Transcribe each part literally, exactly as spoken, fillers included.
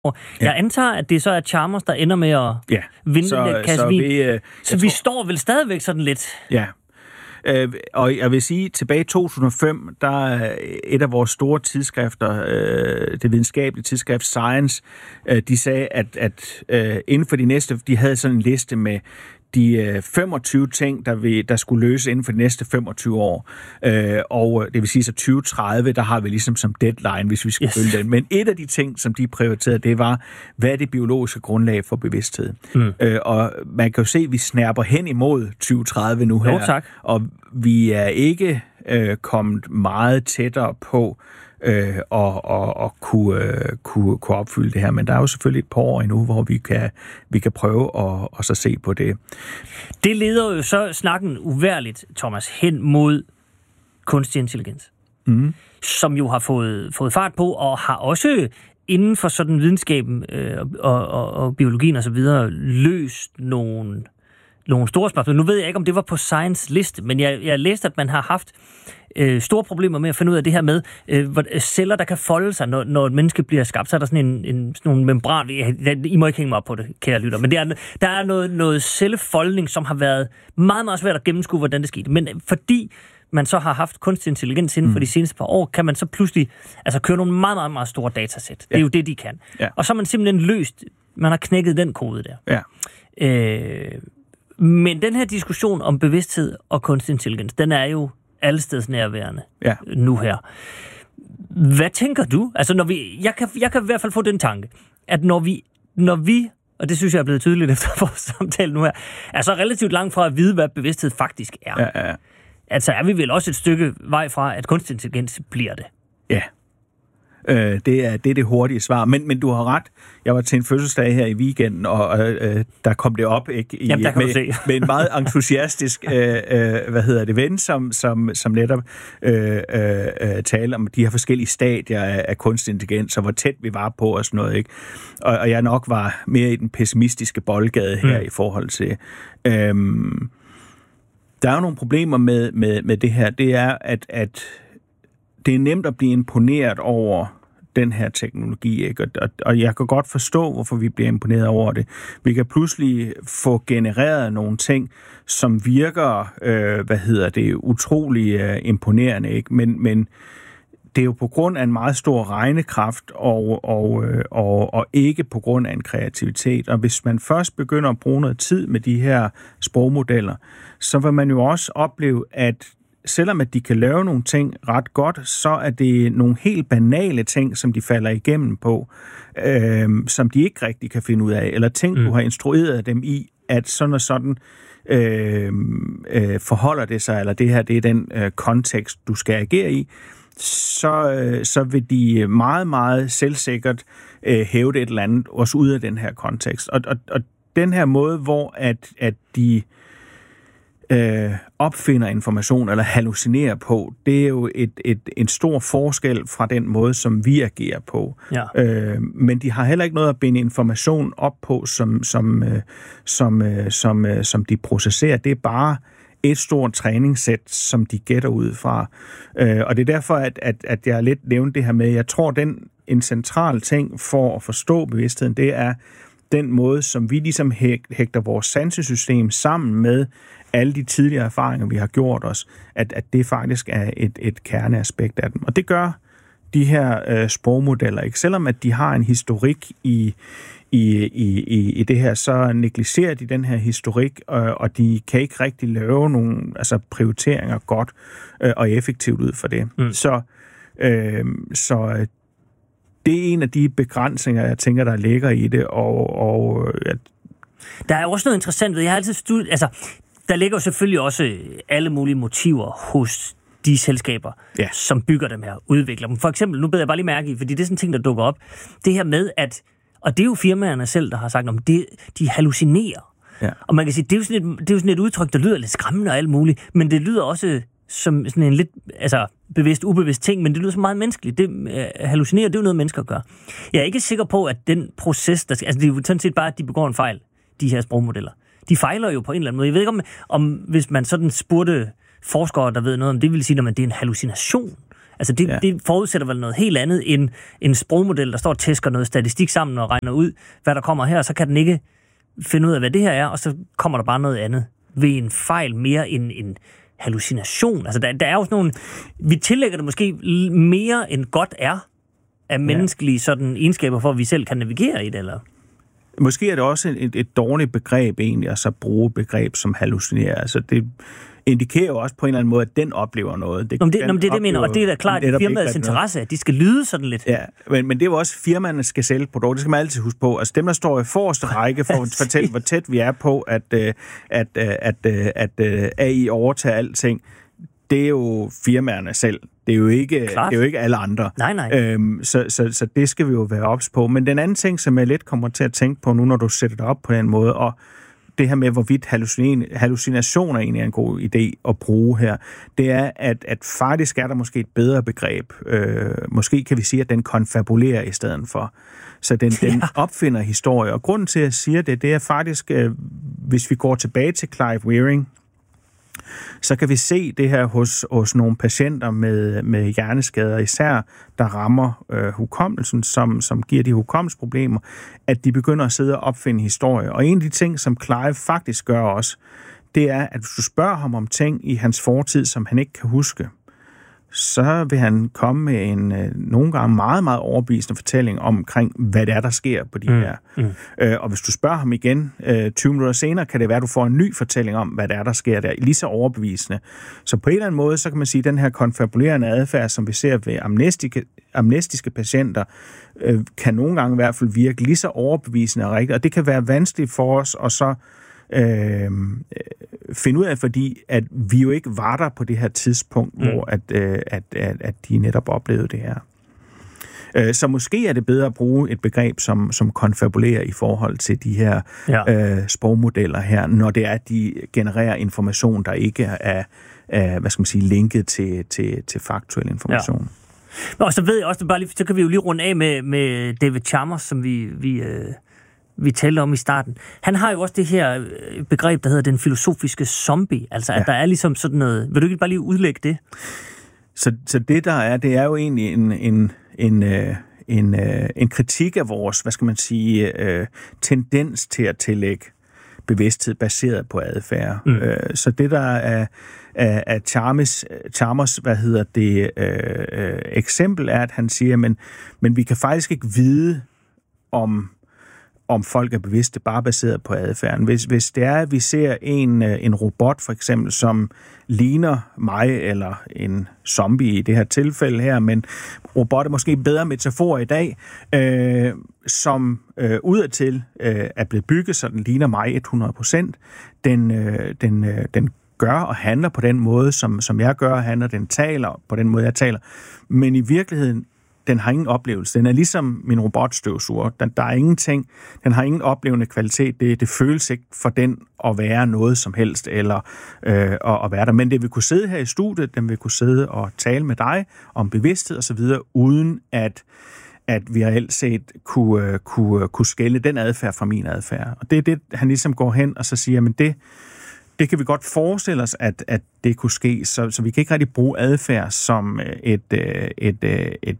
Jeg antager, at det så er Chalmers, der ender med at ja. vinde så, den der kasse vin. Så, vi, øh, så vi tror... står vel stadigvæk sådan lidt... Ja. Øh, og jeg vil sige, tilbage i to tusind og fem, der er et af vores store tidsskrifter, øh, det videnskabelige tidsskrift Science, øh, de sagde, at, at øh, inden for de næste, de havde sådan en liste med de øh, femogtyve ting, der, vi, der skulle løse inden for de næste femogtyve år. Øh, og det vil sige, så tyve tredive, der har vi ligesom som deadline, hvis vi skal yes. følge den. Men et af de ting, som de prioriterede, det var, hvad er det biologiske grundlag for bevidsthed? Mm. Øh, og man kan jo se, at vi snærper hen imod tyve tredive nu her. Jo, tak. Og vi er ikke øh, kommet meget tættere på øh, og, og, og kunne, øh, kunne, kunne opfylde det her. Men der er jo selvfølgelig et par år endnu, hvor vi kan, vi kan prøve at, at så se på det. Det leder jo så snakken uværligt, Thomas, hen mod kunstig intelligens, mm. som jo har fået, fået fart på, og har også inden for sådan videnskaben øh, og, og, og biologien og så videre løst nogle, nogle store spørgsmål. Nu ved jeg ikke, om det var på Science liste, men jeg, jeg læste, at man har haft øh, store problemer med at finde ud af det her med øh, celler, der kan folde sig, når, når et menneske bliver skabt. Så er der sådan en, en sådan nogle membran. I må ikke hænge mig op på det, kære lytter, men det er, der er noget, noget cellefoldning, som har været meget, meget svært at gennemskue, hvordan det skete. Men fordi man så har haft kunstig intelligens inden for de seneste par år, kan man så pludselig altså køre nogle meget, meget, meget store datasæt. Det er ja. jo det, de kan. Ja. Og så har man simpelthen løst, man har knækket den kode der. Ja. Øh, men den her diskussion om bevidsthed og kunstig intelligens, den er jo allesteds nærværende ja. nu her. Hvad tænker du? Altså, når vi, jeg, kan, jeg kan i hvert fald få den tanke, at når vi, når vi og det synes jeg er blevet tydeligt efter vores samtale nu her, er så relativt langt fra at vide, hvad bevidsthed faktisk er. Ja, ja, ja. Altså er vi vel også et stykke vej fra, at kunstig intelligens bliver det? Ja, øh, det, er, det er det hurtige svar. Men, men du har ret. Jeg var til en fødselsdag her i weekenden, og øh, der kom det op ikke, i, Jamen, der kan med, du se. med en meget entusiastisk øh, øh, hvad hedder det, ven, som, som, som netop øh, øh, taler om de her forskellige stadier af, af kunstig intelligens, og hvor tæt vi var på og sådan noget. Ikke? Og, og jeg nok var mere i den pessimistiske boldgade her mm. i forhold til... Øh, Der er jo nogle problemer med, med, med det her. Det er, at, at det er nemt at blive imponeret over den her teknologi, ikke? Og, og jeg kan godt forstå, hvorfor vi bliver imponeret over det. Vi kan pludselig få genereret nogle ting, som virker, øh, hvad hedder det, utrolig øh, imponerende, ikke? Men, men det er jo på grund af en meget stor regnekraft, og, og, og, og ikke på grund af en kreativitet. Og hvis man først begynder at bruge noget tid med de her sprogmodeller, så vil man jo også opleve, at selvom at de kan lave nogle ting ret godt, så er det nogle helt banale ting, som de falder igennem på, øh, som de ikke rigtig kan finde ud af, eller ting, mm. du har instrueret dem i, at sådan og sådan øh, øh, forholder det sig, eller det her, det er den øh, kontekst, du skal agere i, så, øh, så vil de meget, meget selvsikkert øh, hæve det et eller andet, også ud af den her kontekst. Og, og, og den her måde, hvor at, at de øh, opfinder information eller hallucinerer på, det er jo et, et, en stor forskel fra den måde, som vi agerer på. Ja. Øh, men de har heller ikke noget at binde information op på, som, som, øh, som, øh, som, øh, som de processerer. Det er bare et stort træningssæt, som de gætter ud fra. Øh, og det er derfor, at, at, at jeg lidt nævnte det her med, jeg tror, den en central ting for at forstå bevidstheden, det er den måde, som vi ligesom hægter vores sansesystem sammen med alle de tidligere erfaringer, vi har gjort os, at, at det faktisk er et, et kerneaspekt af dem. Og det gør de her øh, sprogmodeller ikke. Selvom at de har en historik i, i, i, i det her, så negligerer de den her historik, øh, og de kan ikke rigtig lave nogle altså, prioriteringer godt øh, og effektivt ud for det. Mm. Så, øh, så det er en af de begrænsninger, jeg tænker, der ligger i det, og, og ja. Der er også noget interessant ved, jeg har altid studiet, altså, der ligger jo selvfølgelig også alle mulige motiver hos de selskaber, ja. som bygger dem her, udvikler dem. For eksempel, nu beder jeg bare lige mærke i, fordi det er sådan en ting, der dukker op, det her med, at, og det er jo firmaerne selv, der har sagt, om det, de hallucinerer. Ja. Og man kan sige, det er, jo sådan et, det er jo sådan et udtryk, der lyder lidt skræmmende og alt muligt, men det lyder også som sådan en lidt, altså bevidst, ubevidst ting, men det lyder så meget menneskeligt. Det, uh, hallucinere, det er jo noget, mennesker gør. Jeg er ikke sikker på, at den proces, der skal, altså det er jo sådan set bare, at de begår en fejl, de her sprogmodeller. De fejler jo på en eller anden måde. Jeg ved ikke, om, om hvis man sådan spurgte forskere, der ved noget om det, vil sige, at det er en hallucination. Altså det, ja. det forudsætter vel noget helt andet end en sprogmodel, der står og tæsker noget statistik sammen og regner ud, hvad der kommer her, og så kan den ikke finde ud af, hvad det her er, og så kommer der bare noget andet ved en fejl mere end en hallucination. Altså der, der er jo sådan nogle, vi tillægger det måske mere end godt er af menneskelige sådan egenskaber, for at vi selv kan navigere i det, eller? Måske er det også et, et dårligt begreb egentlig, at så bruge begreb som hallucinere. Altså det indikerer jo også på en eller anden måde, at den oplever noget. Det, nå, det, nå, det er det, jeg mener, og det er da klart i firmaets interesse, at de skal lyde sådan lidt. Ja, men, men det er jo også, firmaerne skal sælge produkter, det skal man altid huske på. Altså dem, der står i forreste række for at fortælle, hvor tæt vi er på, at, at, at, at, at, at A I overtager alting, det er jo firmaerne selv. Det er jo ikke, det er jo ikke alle andre. Nej, nej. Øhm, så, så, så det skal vi jo være ops på. Men den anden ting, som jeg lidt kommer til at tænke på nu, når du sætter det op på den måde, og det her med, hvorvidt hallucinationer egentlig er en god idé at bruge her, det er, at, at faktisk er der måske et bedre begreb. Øh, måske kan vi sige, at den konfabulerer i stedet for. Så den, ja. den opfinder historie. Og grunden til, at jeg siger det, det er faktisk, øh, hvis vi går tilbage til Clive Wearing, så kan vi se det her hos, hos nogle patienter med, med hjerneskader, især der rammer øh, hukommelsen, som, som giver de hukommelsesproblemer, at de begynder at sidde og opfinde historie. Og en af de ting, som Clive faktisk gør også, det er, at hvis du spørger ham om ting i hans fortid, som han ikke kan huske, så vil han komme med en øh, nogle gange meget, meget overbevisende fortælling omkring, hvad det er, der sker på de mm. her. Mm. Øh, og hvis du spørger ham igen øh, tyve minutter senere, kan det være, at du får en ny fortælling om, hvad det er, der sker der, lige så overbevisende. Så på en eller anden måde, så kan man sige, at den her konfabulerende adfærd, som vi ser ved amnestiske, amnestiske patienter, øh, kan nogle gange i hvert fald virke lige så overbevisende og rigtigt. Og det kan være vanskeligt for os at så Øh, finde ud af, fordi at vi jo ikke var der på det her tidspunkt, mm. hvor at, øh, at, at, at de netop oplevede det her. Øh, så måske er det bedre at bruge et begreb, som, som konfabulerer i forhold til de her ja. øh, sprogmodeller her, når det er, at de genererer information, der ikke er, er hvad skal man sige, linket til, til, til faktuel information. Ja. Og så ved jeg også, bare lige, så kan vi jo lige runde af med, med David Chalmers, som vi... vi øh vi talte om i starten. Han har jo også det her begreb, der hedder den filosofiske zombie. Altså, at ja. der er ligesom sådan noget... Vil du ikke bare lige udlægge det? Så, så det, der er, det er jo egentlig en, en, en, en, en kritik af vores, hvad skal man sige, tendens til at tillægge bevidsthed baseret på adfærd. Mm. Så det, der er af, af Chalmers, Chalmers, hvad hedder det, øh, eksempel, er, at han siger, men, men vi kan faktisk ikke vide, om om folk er bevidste, bare baseret på adfærden. Hvis, hvis det er, at vi ser en, en robot, for eksempel, som ligner mig, eller en zombie i det her tilfælde her, men robot er måske en bedre metafor i dag, øh, som øh, udadtil øh, er blevet bygget, så den ligner mig hundrede procent. Den, øh, den, øh, den gør og handler på den måde, som, som jeg gør og handler. Den taler på den måde, jeg taler. Men i virkeligheden, den har ingen oplevelse. Den er ligesom min robotstøvsuger. Den, der er ingenting. Den har ingen oplevende kvalitet. Det, det føles ikke for den at være noget som helst, eller øh, at, at være der. Men det vil kunne sidde her i studiet, den vil kunne sidde og tale med dig om bevidsthed og så videre, uden at, at vi reelt set kunne, kunne, kunne skælne den adfærd fra min adfærd. Og det er det, han ligesom går hen og så siger, men det Det kan vi godt forestille os, at, at det kunne ske, så, så vi kan ikke rigtig bruge adfærd som et, et, et, et,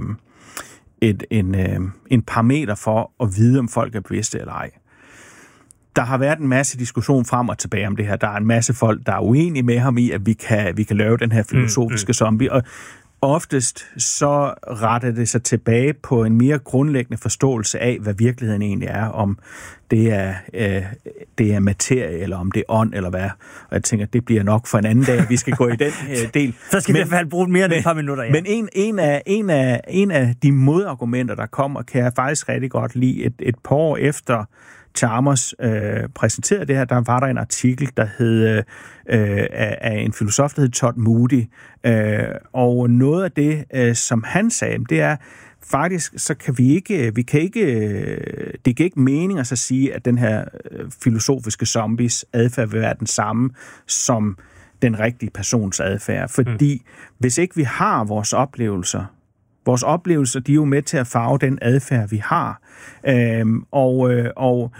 et, en, en parameter for at vide, om folk er bevidste eller ej. Der har været en masse diskussion frem og tilbage om det her. Der er en masse folk, der er uenige med ham i, at vi kan, vi kan lave den her filosofiske mm, mm. zombie. Og oftest så retter det sig tilbage på en mere grundlæggende forståelse af, hvad virkeligheden egentlig er, om det er, øh, det er materie, eller om det er ånd, eller hvad. Og jeg tænker, det bliver nok for en anden dag, at vi skal gå i den øh, del. Så skal men, vi i hvert fald bruge mere end et par minutter, ja. Men en, en, af, en, af, en af de modargumenter, der kommer, kan jeg faktisk rigtig godt lide. Et, et par år efter Chalmers øh, præsenterede det her, der var der en artikel, der hed øh, af, af en filosof, der hed Todd Moody. Øh, og noget af det, øh, som han sagde, det er, faktisk så kan vi ikke, vi kan ikke, det giver ikke mening at så sige, at den her filosofiske zombies adfærd vil være den samme som den rigtige persons adfærd. Fordi mm. hvis ikke vi har vores oplevelser, vores oplevelser, de er jo med til at farve den adfærd, vi har. Øhm, og, og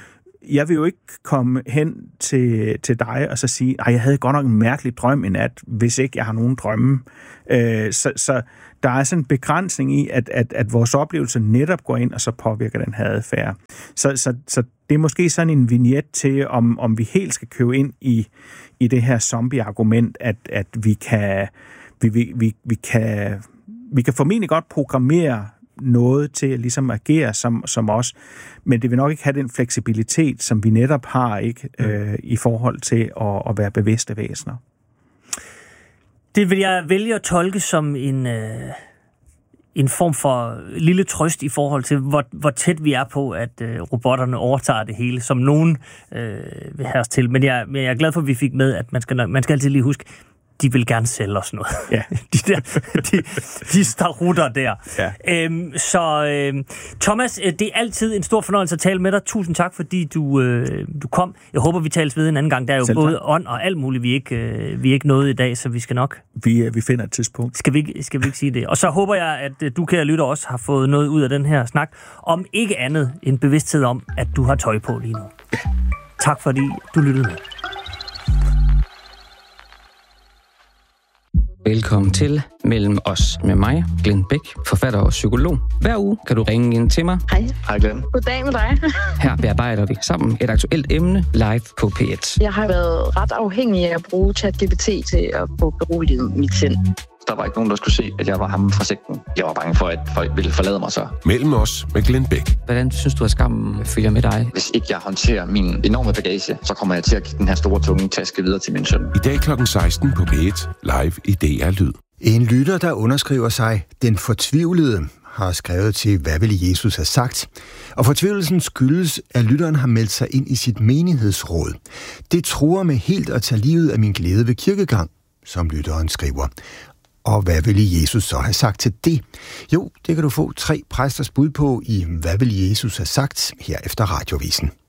jeg vil jo ikke komme hen til, til dig og så sige, at jeg havde godt nok en mærkelig drøm i nat, hvis ikke jeg har nogen drømme. Øh, så, så der er sådan en begrænsning i, at, at, at vores oplevelse netop går ind, og så påvirker den her adfærd. Så, så, så det er måske sådan en vignet til, om, om vi helt skal købe ind i, i det her zombie-argument, at, at vi kan, vi, vi, vi, vi kan, vi kan formentlig godt programmere noget til at ligesom agere som, som os, men det vil nok ikke have den fleksibilitet, som vi netop har, ikke, øh, i forhold til at, at være bevidste væsener. Det vil jeg vælge at tolke som en, øh, en form for lille trøst i forhold til, hvor, hvor tæt vi er på, at øh, robotterne overtager det hele, som nogen øh, vil have os til. Men jeg, men jeg er glad for, at vi fik med, at man skal, man skal altid lige huske, de vil gerne sælge os noget. Ja. de der, de, de starutter der. Ja. Øhm, så øh, Thomas, det er altid en stor fornøjelse at tale med dig. Tusind tak, fordi du, øh, du kom. Jeg håber, vi tales ved en anden gang. Der er jo Selv både tak. ånd og alt muligt, vi ikke, øh, vi ikke nåede i dag, så vi skal nok... Vi, vi finder et tidspunkt. Skal vi, skal vi ikke sige det? Og så håber jeg, at du, kære lytter, også har fået noget ud af den her snak. Om ikke andet en bevidsthed om, at du har tøj på lige nu. Tak fordi du lyttede med. Velkommen til Mellem os med mig, Glenn Bæk, forfatter og psykolog. Hver uge kan du ringe ind til mig. Hej. Hej Glenn. Goddag med dig. Her bearbejder vi sammen et aktuelt emne live på P et. Jeg har været ret afhængig af at bruge ChatGPT til at få beroliget mit sind. Der var ikke nogen, der skulle se, at jeg var ham fra sekten. Jeg var bange for, at folk ville forlade mig så. Mellem os med Glenn Bæk. Hvordan synes du, at skammen følger med dig? Hvis ikke jeg håndterer min enorme bagage, så kommer jeg til at give den her store, tunge taske videre til min søn. I dag klokken seksten på P et, live i D R Lyd. En lytter, der underskriver sig Den Fortvivlede, har skrevet til, hvad ville Jesus have sagt? Og fortvivlelsen skyldes, at lytteren har meldt sig ind i sit menighedsråd. Det truer med helt at tage livet af min glæde ved kirkegang, som lytteren skriver. Og hvad ville Jesus så have sagt til det? Jo, det kan du få tre præsters bud på i Hvad ville Jesus have sagt her efter radiovisen.